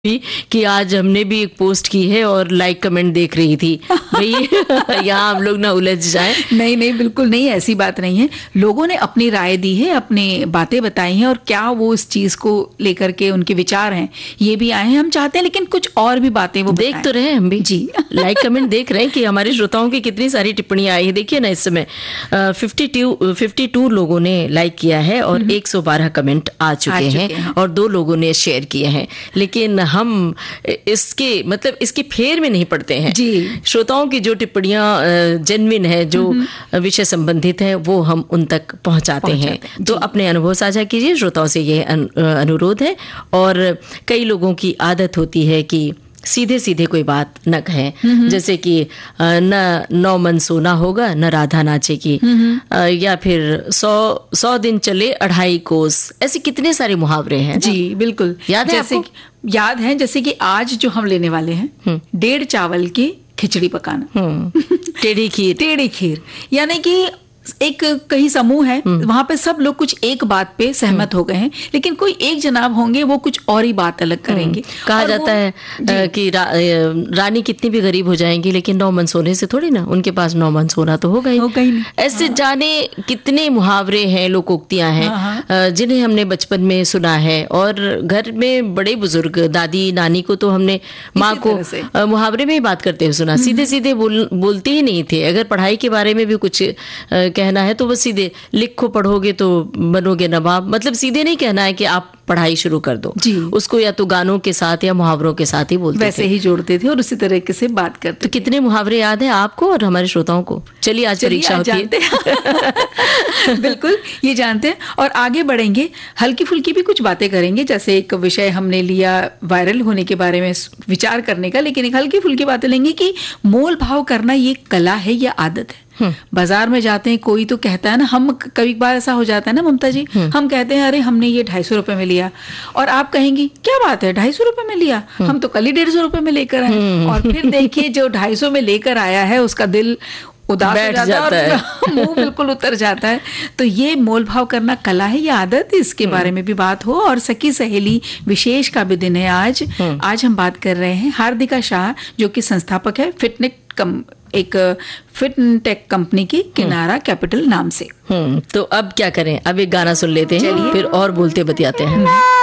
भी कि आज हमने भी एक पोस्ट की है और लाइक कमेंट देख रही थी भाई यहाँ हम लोग ना उलझ जाएं। नहीं नहीं, बिल्कुल नहीं, ऐसी बात नहीं है। लोगों ने अपनी राय दी है, अपनी बातें बताई हैं और क्या वो इस चीज को लेकर के उनके विचार हैं ये भी आए हैं। हम चाहते हैं लेकिन कुछ और भी बातें वो देख तो रहे हैं हम भी जी। लाइक कमेंट देख रहे हैं कि हमारे श्रोताओं की कितनी सारी टिप्पणियां आई है। देखिए ना, इस समय 52 लोगों ने लाइक किया है और 112 कमेंट आ चुके हैं और 2 लोगों ने शेयर किए हैं। लेकिन हम इसके फेर में नहीं पड़ते हैं जी। श्रोताओं की जो टिप्पणियां जेन्युइन है, जो विषय संबंधित है, वो हम उन तक पहुंचाते हैं। तो अपने अनुभव साझा कीजिए, श्रोताओं से ये अनुरोध है। और कई लोगों की आदत होती है कि सीधे सीधे कोई बात न कहें, जैसे कि न 9 मन सोना होगा न राधा नाचेगी, या फिर 100 दिन चले 2.5 कोस। ऐसे कितने सारे मुहावरे हैं। जी बिल्कुल, याद है आपको? याद है। जैसे कि आज जो हम लेने वाले हैं 1.5 चावल की खिचड़ी पकाना, टेढ़ी खीर, यानी कि एक कहीं समूह है, वहां पे सब लोग कुछ एक बात पे सहमत हो गए हैं, लेकिन कोई एक जनाब होंगे वो कुछ और ही बात अलग करेंगे। कहा जाता है कि रानी कितनी भी गरीब हो जाएंगी लेकिन 9 मन सोने से थोड़ी ना, उनके पास 9 मन सोना तो होगा ही नहीं। ऐसे जाने कितने मुहावरे हैं, लोकोक्तियां हैं जिन्हें हमने बचपन में सुना है। और घर में बड़े बुजुर्ग, दादी नानी को तो हमने, माँ को मुहावरे में ही बात करते हुए सुना। सीधे सीधे बोलते ही नहीं थे। अगर पढ़ाई के बारे में भी कुछ कहना है तो वो सीधे, लिखो पढ़ोगे तो बनोगे नवाब, मतलब सीधे नहीं कहना है कि आप पढ़ाई शुरू कर दो जी। उसको या तो गानों के साथ या मुहावरों के साथ ही बोलते थे, वैसे ही जोड़ते थे और उसी तरीके से बात करते। तो कितने मुहावरे याद है आपको और हमारे श्रोताओं को? चलिए आज परीक्षा होती है। बिल्कुल, ये जानते हैं और आगे बढ़ेंगे। हल्की फुल्की भी कुछ बातें करेंगे, जैसे एक विषय हमने लिया वायरल होने के बारे में विचार करने का, लेकिन एक हल्की फुल्की बातें लेंगे कि मोल भाव करना ये कला है या आदत है। बाजार में जाते हैं, कोई तो कहता है ना, हम कभी बार ऐसा हो जाता है ना ममता जी, हम कहते हैं अरे हमने ये 250 रुपए में लिया, और आप कहेंगी क्या बात है 250 रुपए में लिया, हम तो कल ही 150 रुपए में लेकर आए। और फिर देखिए जो 250 में लेकर आया है उसका दिल उदास हो जाता है और मुंह बिल्कुल उतर जाता है। तो ये मोल भाव करना कला है या आदत, इसके बारे में भी बात हो। और सखी सहेली विशेष का भी दिन है आज। आज हम बात कर रहे हैं हार्दिका शाह, जो कि संस्थापक है एक फिटनेक कंपनी की किनारा कैपिटल नाम से। तो अब क्या करें, अब एक गाना सुन लेते हैं, फिर और बोलते बतियाते हैं।